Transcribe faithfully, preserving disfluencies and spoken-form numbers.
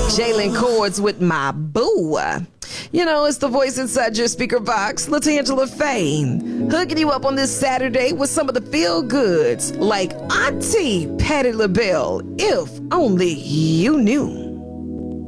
Jalen Cords with My Boo. You know, it's the voice inside your speaker box, LaTangela Faye, hooking you up on this Saturday with some of the feel-goods, like Auntie Patti LaBelle, If Only You Knew.